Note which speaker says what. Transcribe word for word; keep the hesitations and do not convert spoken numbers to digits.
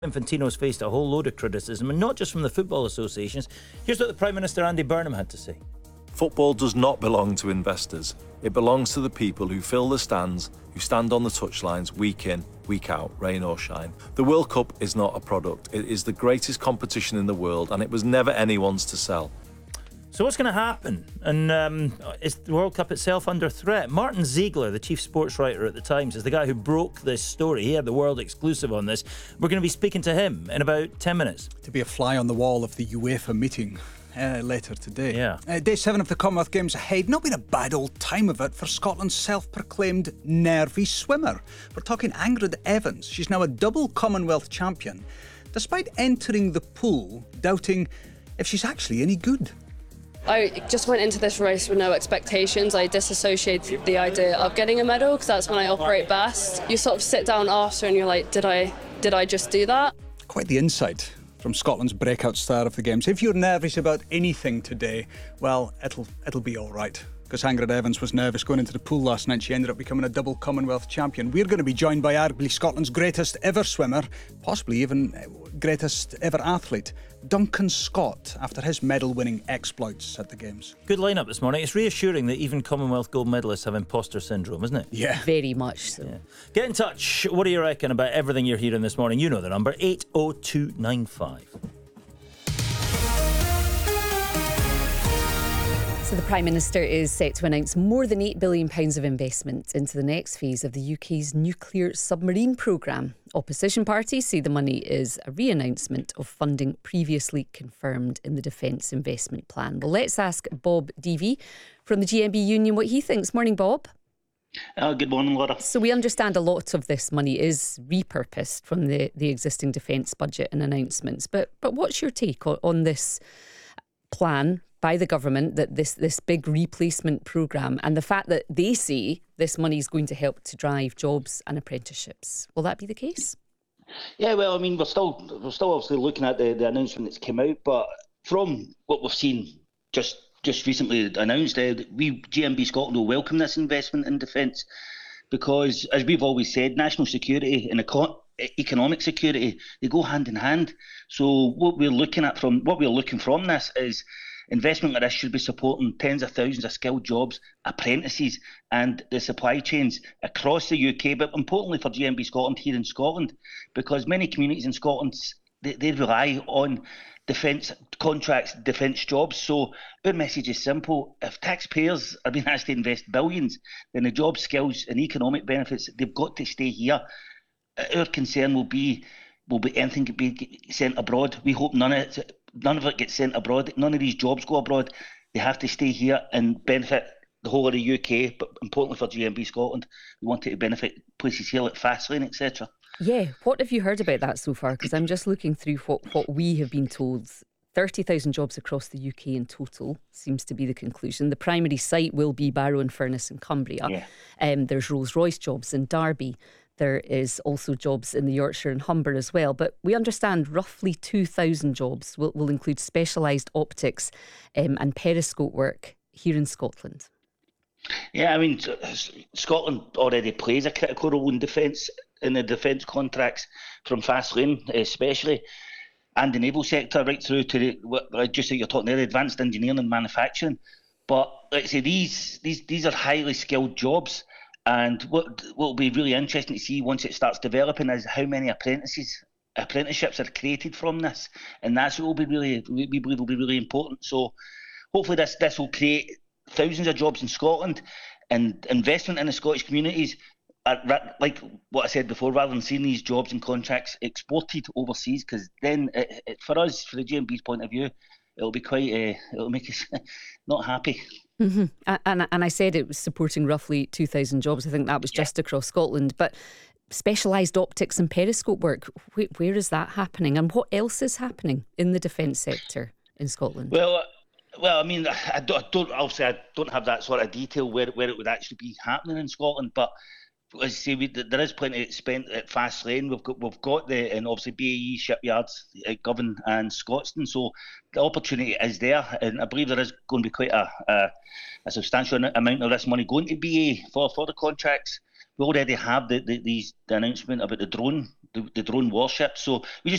Speaker 1: Infantino's faced a whole load of criticism, and not just from the football associations. Here's what the Prime Minister Andy Burnham had to say.
Speaker 2: Football does not belong to investors. It belongs to the people who fill the stands, who stand on the touchlines week in, week out, rain or shine. The World Cup is not a product. It is the greatest competition in the world, and it was never anyone's to sell.
Speaker 1: So what's going to happen? And um, is the World Cup itself under threat? Martin Ziegler, the chief sports writer at The Times, is the guy who broke this story. He had the world exclusive on this. We're going to be speaking to him in about ten minutes.
Speaker 3: To be a fly on the wall of the UEFA meeting uh, later today.
Speaker 1: Yeah.
Speaker 3: Uh, day seven of the Commonwealth Games ahead. Not been a bad old time of it for Scotland's self-proclaimed nervy swimmer. We're talking Angrid Evans. She's now a double Commonwealth champion, despite entering the pool doubting if she's actually any good.
Speaker 4: I just went into this race with no expectations. I disassociated the idea of getting a medal because that's when I operate best. You sort of sit down after and you're like, did I did I just do that?
Speaker 3: Quite the insight from Scotland's breakout star of the Games. If you're nervous about anything today, well, it'll it'll be all right. Because Angrid Evans was nervous going into the pool last night. She ended up becoming a double Commonwealth champion. We're going to be joined by arguably Scotland's greatest ever swimmer, possibly even greatest ever athlete, Duncan Scott, after his medal-winning exploits at the Games.
Speaker 1: Good lineup this morning. It's reassuring that even Commonwealth gold medalists have imposter syndrome, isn't it?
Speaker 3: Yeah.
Speaker 5: Very much so.
Speaker 1: Yeah. Get in touch. What do you reckon about everything you're hearing this morning? You know the number, eight oh two nine five.
Speaker 5: So the Prime Minister is set to announce more than eight billion pounds of investment into the next phase of the U K's nuclear submarine programme. Opposition parties say the money is a re-announcement of funding previously confirmed in the Defence Investment Plan. Well, let's ask Bob Deavy from the G M B Union what he thinks. Morning, Bob.
Speaker 6: Uh, good morning, Laura.
Speaker 5: So we understand a lot of this money is repurposed from the, the existing defence budget and announcements. But but what's your take on, on this plan by the government, that this this big replacement programme, and the fact that they say this money is going to help to drive jobs and apprenticeships? Will that be the case?
Speaker 6: Yeah, well, I mean, we're still we're still obviously looking at the, the announcement that's come out, but from what we've seen just just recently announced, uh, we G M B Scotland will welcome this investment in defence because, as we've always said, national security and eco- economic security, they go hand in hand. So what we're looking at from what we're looking from this is investment like this should be supporting tens of thousands of skilled jobs, apprentices, and the supply chains across the U K, but importantly for G M B Scotland here in Scotland, because many communities in Scotland, they, they rely on defence contracts, defence jobs. So our message is simple. If taxpayers are being asked to invest billions, then the job, skills and economic benefits, they've got to stay here. Our concern will be will be anything could be sent abroad. We hope none of it None of it gets sent abroad. None of these jobs go abroad. They have to stay here and benefit the whole of the U K, but importantly for G M B Scotland, we want it to benefit places here like Fastlane, et cetera.
Speaker 5: Yeah, what have you heard about that so far? Because I'm just looking through what, what we have been told. thirty thousand jobs across the U K in total seems to be the conclusion. The primary site will be Barrow-in-Furness in Cumbria. Yeah. Um, there's Rolls-Royce jobs in Derby. There is also jobs in the Yorkshire and Humber as well. But we understand roughly two thousand jobs will, will include specialised optics um, and periscope work here in Scotland.
Speaker 6: Yeah, I mean, Scotland already plays a critical role in defence, in the defence contracts from Fastlane especially, and the naval sector right through to, the, just like you're talking there, advanced engineering and manufacturing. But let's say these, these, these are highly skilled jobs. And what what will be really interesting to see once it starts developing is how many apprentices, apprenticeships are created from this, and that's what will be really we believe will be really important. So hopefully this this will create thousands of jobs in Scotland, and investment in the Scottish communities. Are, like what I said before, rather than seeing these jobs and contracts exported overseas, because then it, it, for us, for the G M B's point of view, it'll be quite uh, it'll make us not happy.
Speaker 5: Mm-hmm. And, and I said it was supporting roughly two thousand jobs. I think that was just yeah. across Scotland. But specialised optics and periscope work, where, where is that happening? And what else is happening in the defence sector in Scotland?
Speaker 6: Well, uh, well, I mean, I don't, I don't obviously I don't have that sort of detail where where it would actually be happening in Scotland. But as I say, we, there is plenty spent at Fastlane. We've got we've got the and obviously B A E shipyards at Govan and Scotstoun. So the opportunity is there, and I believe there is going to be quite a a, a substantial amount of this money going to B A E for, for the contracts. We already have the, the these the announcement about the drone the, the drone warship. So we just